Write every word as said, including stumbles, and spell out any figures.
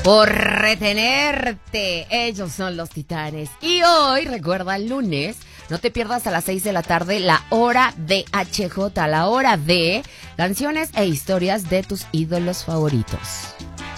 por retenerte. Ellos son los Titanes. Y hoy, recuerda, el lunes, no te pierdas a las seis de la tarde la hora de H J, la hora de canciones e historias de tus ídolos favoritos.